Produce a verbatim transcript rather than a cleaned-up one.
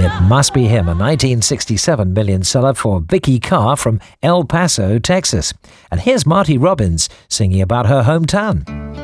It Must Be Him, a nineteen sixty-seven million seller for Vicky Carr from El Paso, Texas. And here's Marty Robbins singing about her hometown.